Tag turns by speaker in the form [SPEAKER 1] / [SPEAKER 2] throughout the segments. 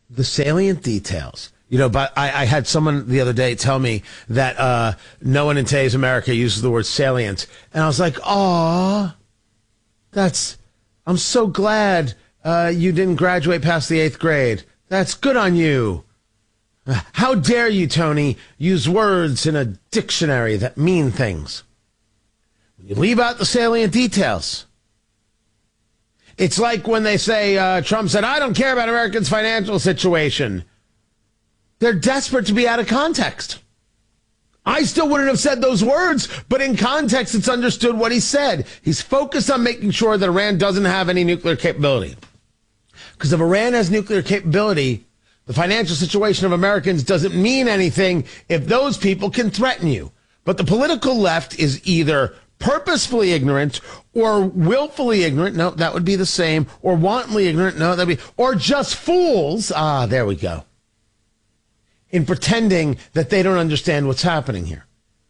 [SPEAKER 1] the salient details. You know, but I had someone the other day tell me that no one in today's America uses the word salient. And I was like, aw, I'm so glad you didn't graduate past the 8th grade. That's good on you. How dare you, Tony, use words in a dictionary that mean things? When you leave out the salient details. It's like when they say, Trump said, I don't care about Americans' financial situation. They're desperate to be out of context. I still wouldn't have said those words, but in context, it's understood what he said. He's focused on making sure that Iran doesn't have any nuclear capability. Because if Iran has nuclear capability, the financial situation of Americans doesn't mean anything if those people can threaten you. But the political left is either purposefully ignorant or willfully ignorant. No, that would be the same. Or wantonly ignorant. No, that'd be, or just fools. Ah, there we go. In pretending that they don't understand what's happening here.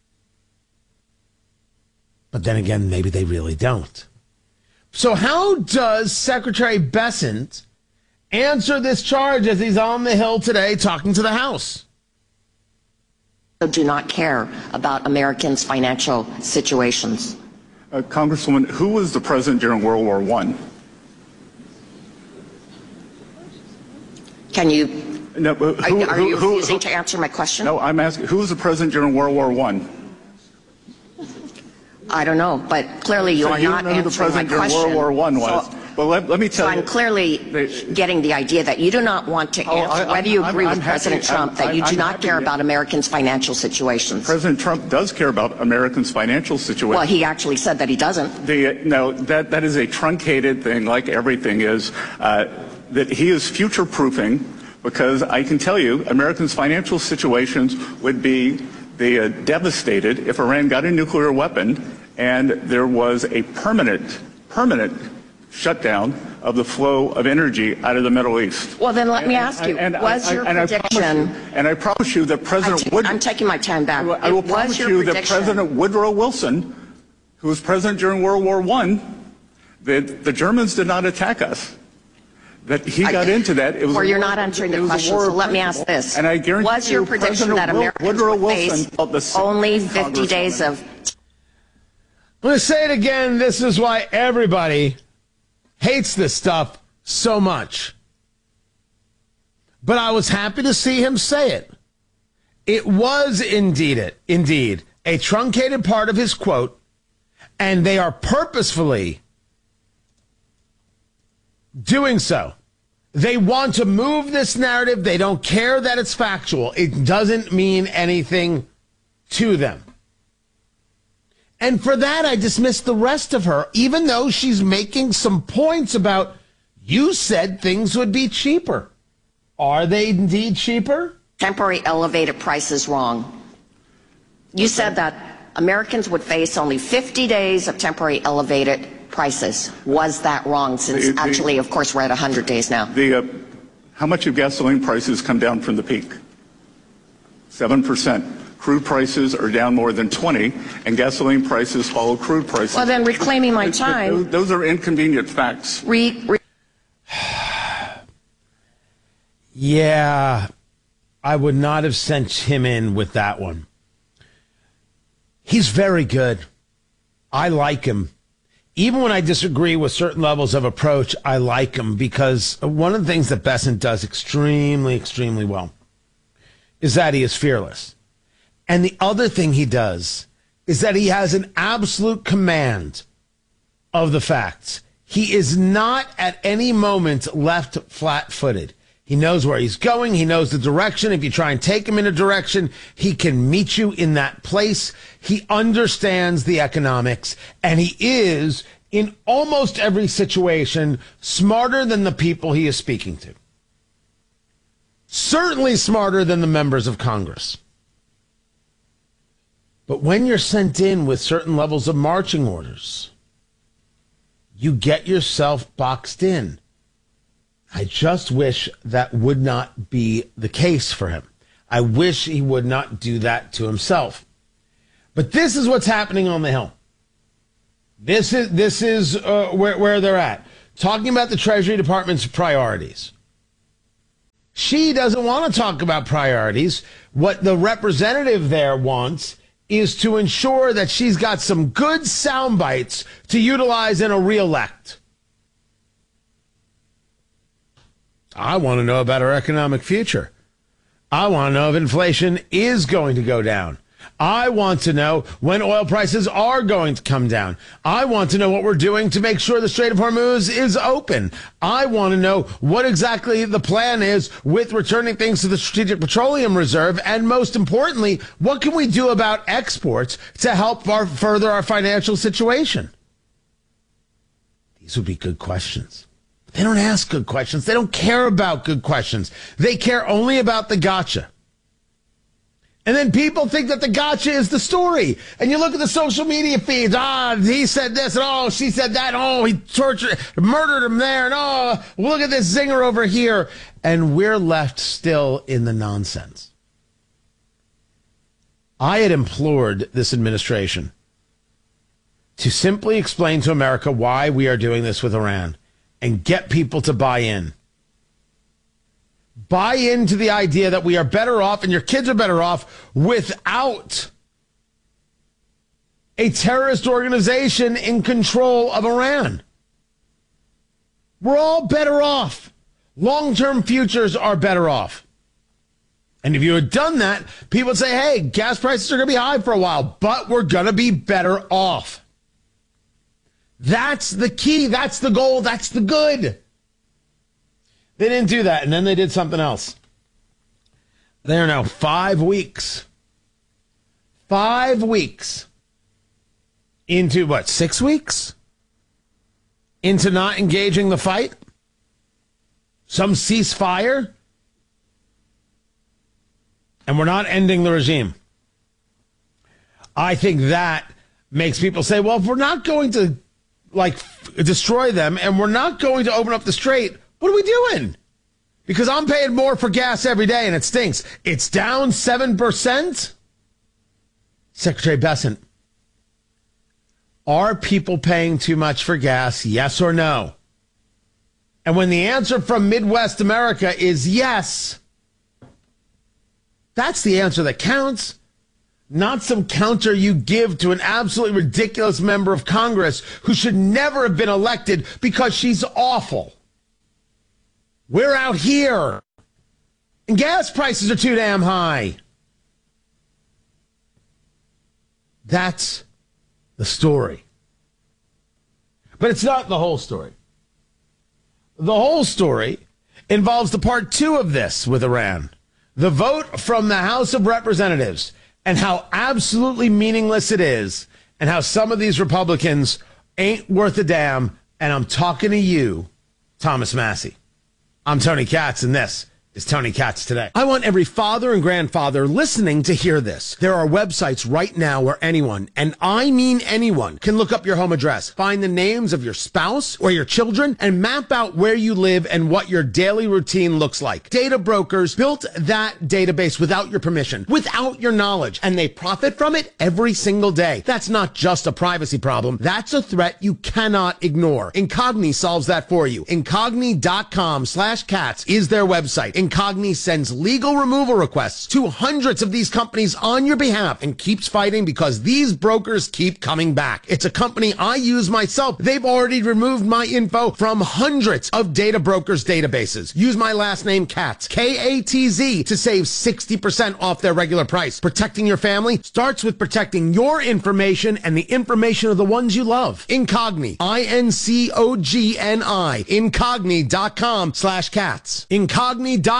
[SPEAKER 1] But then again, maybe they really don't. So how does Secretary Bessent answer this charge as he's on the Hill today talking to the House?
[SPEAKER 2] Do not care about Americans' financial situations.
[SPEAKER 3] Congresswoman, who was the president during World War I?
[SPEAKER 2] Can you... No, are you refusing to answer my question?
[SPEAKER 3] No, I'm asking, who was the president during World War I?
[SPEAKER 2] I don't know, but clearly you are not answering my question.
[SPEAKER 3] During World War I was.
[SPEAKER 2] So,
[SPEAKER 3] well, let me tell you.
[SPEAKER 2] I'm clearly getting the idea that you do not want to answer whether you agree with President Trump that you do not care about Americans' financial situations.
[SPEAKER 3] President Trump does care about Americans' financial situations.
[SPEAKER 2] Well, he actually said that he doesn't.
[SPEAKER 3] No, that is a truncated thing, like everything is, that he is future-proofing. Because I can tell you, Americans' financial situations would be devastated if Iran got a nuclear weapon and there was a permanent shutdown of the flow of energy out of the Middle East.
[SPEAKER 2] Well, then let me ask you, was your prediction...
[SPEAKER 3] And I promise you that President
[SPEAKER 2] I'm taking my time back.
[SPEAKER 3] I will promise you that President Woodrow Wilson, who was president during World War I, the Germans did not attack us. That he got into that. It was
[SPEAKER 2] or you're not answering the question, so let me ask this.
[SPEAKER 3] And I guarantee
[SPEAKER 2] was your prediction that Americans would face only 50 days of...
[SPEAKER 1] I'm going to say it again. This is why everybody hates this stuff so much. But I was happy to see him say it. It was indeed a truncated part of his quote, and they are purposefully doing so. They want to move this narrative. They don't care that it's factual. It doesn't mean anything to them. And for that, I dismiss the rest of her, even though she's making some points about, you said things would be cheaper. Are they indeed cheaper?
[SPEAKER 2] Temporary elevated prices wrong. You said that Americans would face only 50 days of temporary elevated prices. Was that wrong? Since actually, of course, we're at 100 days now.
[SPEAKER 3] How much have gasoline prices come down from the peak? 7%. Crude prices are down more than 20, and gasoline prices follow crude prices.
[SPEAKER 2] Well, then reclaiming my time.
[SPEAKER 3] Those are inconvenient facts.
[SPEAKER 1] Yeah, I would not have sent him in with that one. He's very good. I like him. Even when I disagree with certain levels of approach, I like him because one of the things that Bessent does extremely, extremely well is that he is fearless. And the other thing he does is that he has an absolute command of the facts. He is not at any moment left flat-footed. He knows where he's going. He knows the direction. If you try and take him in a direction, he can meet you in that place. He understands the economics, and he is, in almost every situation, smarter than the people he is speaking to. Certainly smarter than the members of Congress. But when you're sent in with certain levels of marching orders, you get yourself boxed in. I just wish that would not be the case for him. I wish he would not do that to himself. But this is what's happening on the Hill. This is where they're at. Talking about the Treasury Department's priorities. she doesn't want to talk about priorities. What the representative there wants is to ensure that she's got some good sound bites to utilize in a reelect. I want to know about our economic future. I want to know if inflation is going to go down. I want to know when oil prices are going to come down. I want to know what we're doing to make sure the Strait of Hormuz is open. I want to know what exactly the plan is with returning things to the Strategic Petroleum Reserve. And most importantly, what can we do about exports to help further our financial situation? These would be good questions. They don't ask good questions. They don't care about good questions. They care only about the gotcha. And then people think that the gotcha is the story. And you look at the social media feeds. He said this, and she said that. He murdered him there. And look at this zinger over here. And we're left still in the nonsense. I had implored this administration to simply explain to America why we are doing this with Iran and get people to buy in. Buy into the idea that we are better off and your kids are better off without a terrorist organization in control of Iran. We're all better off. Long-term futures are better off. And if you had done that, people would say, hey, gas prices are going to be high for a while, but we're going to be better off. That's the key. That's the goal. That's the good. They didn't do that, and then they did something else. They are now 5 weeks. 5 weeks into 6 weeks? Into not engaging the fight? Some ceasefire? And we're not ending the regime. I think that makes people say, well, if we're not going to destroy them and we're not going to open up the strait, what are we doing? Because I'm paying more for gas every day and it stinks. It's down 7%. Secretary Bessent, are people paying too much for gas? Yes or no? And when the answer from Midwest America is yes, that's the answer that counts. Not some counter you give to an absolutely ridiculous member of Congress who should never have been elected because she's awful. We're out here, and gas prices are too damn high. That's the story. But it's not the whole story. The whole story involves the part 2 of this with Iran. The vote from the House of Representatives and how absolutely meaningless it is and how some of these Republicans ain't worth a damn. And I'm talking to you, Thomas Massey. I'm Tony Katz, and this is Tony Katz Today. I want every father and grandfather listening to hear this. There are websites right now where anyone, and I mean anyone, can look up your home address, find the names of your spouse or your children, and map out where you live and what your daily routine looks like. Data brokers built that database without your permission, without your knowledge, and they profit from it every single day. That's not just a privacy problem. That's a threat you cannot ignore. Incogni solves that for you. Incogni.com/cats is their website. Incogni sends legal removal requests to hundreds of these companies on your behalf and keeps fighting because these brokers keep coming back. It's a company I use myself. They've already removed my info from hundreds of data brokers' databases. Use my last name, Katz, K-A-T-Z, to save 60% off their regular price. Protecting your family starts with protecting your information and the information of the ones you love. Incogni, I-N-C-O-G-N-I, Incogni.com/cats. Incogni.com/cats.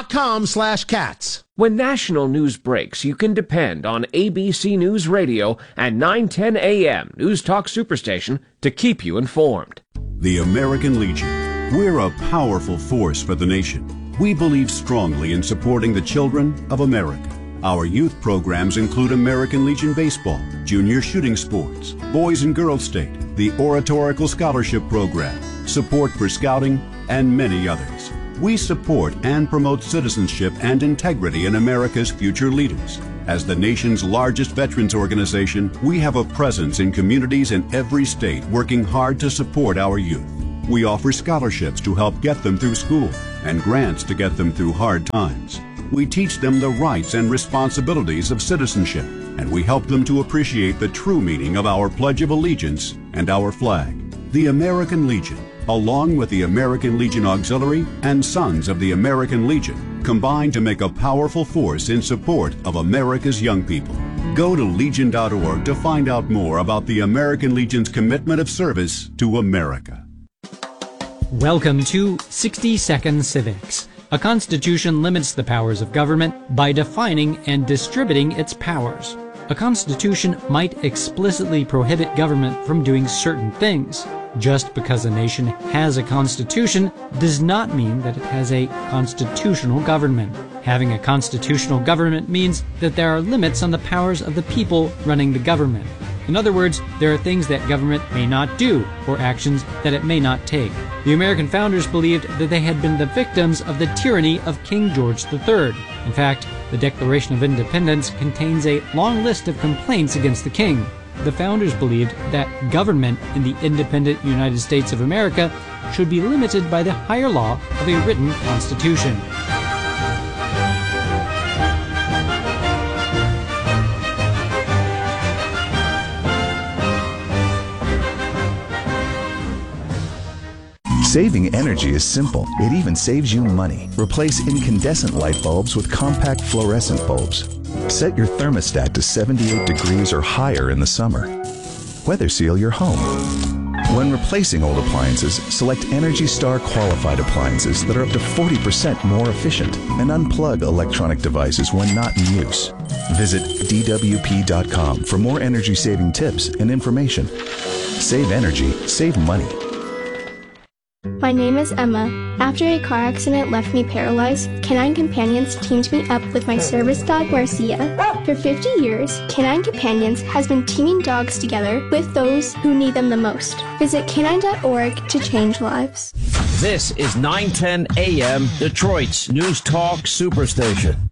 [SPEAKER 4] When national news breaks, you can depend on ABC News Radio and 910 AM News Talk Superstation to keep you informed.
[SPEAKER 5] The American Legion. We're a powerful force for the nation. We believe strongly in supporting the children of America. Our youth programs include American Legion Baseball, Junior Shooting Sports, Boys and Girls State, the Oratorical Scholarship Program, Support for Scouting, and many others. We support and promote citizenship and integrity in America's future leaders. As the nation's largest veterans organization, we have a presence in communities in every state working hard to support our youth. We offer scholarships to help get them through school and grants to get them through hard times. We teach them the rights and responsibilities of citizenship, and we help them to appreciate the true meaning of our Pledge of Allegiance and our flag. The American Legion, along with the American Legion Auxiliary and Sons of the American Legion, combine to make a powerful force in support of America's young people. Go to legion.org to find out more about the American Legion's commitment of service to America.
[SPEAKER 6] Welcome to 60 Second Civics. A constitution limits the powers of government by defining and distributing its powers. A constitution might explicitly prohibit government from doing certain things. Just because a nation has a constitution does not mean that it has a constitutional government. Having a constitutional government means that there are limits on the powers of the people running the government. In other words, there are things that government may not do or actions that it may not take. The American founders believed that they had been the victims of the tyranny of King George III. In fact, the Declaration of Independence contains a long list of complaints against the king. The founders believed that government in the independent United States of America should be limited by the higher law of a written constitution.
[SPEAKER 7] Saving energy is simple. It even saves you money. Replace incandescent light bulbs with compact fluorescent bulbs. Set your thermostat to 78 degrees or higher in the summer. Weather seal your home. When replacing old appliances, select Energy Star qualified appliances that are up to 40% more efficient, and unplug electronic devices when not in use. Visit dwp.com for more energy-saving tips and information. Save energy, save money.
[SPEAKER 8] My name is Emma. After a car accident left me paralyzed, Canine Companions teamed me up with my service dog, Marcia. For 50 years, Canine Companions has been teaming dogs together with those who need them the most. Visit canine.org to change lives.
[SPEAKER 9] This is 910 AM, Detroit's News Talk Superstation.